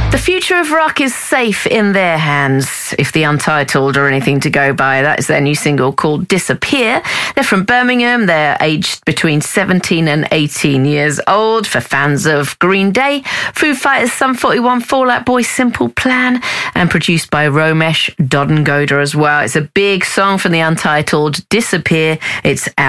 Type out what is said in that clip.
The future of rock is safe in their hands, if the Untitled are anything to go by. That is their new single called Disappear. They're from Birmingham. They're aged between 17 and 18 years old. For fans of Green Day, Foo Fighters, Sum 41, Fall Out Boy, Simple Plan, and produced by Romesh Dodongoda as well. It's a big song from the Untitled, Disappear. It's out.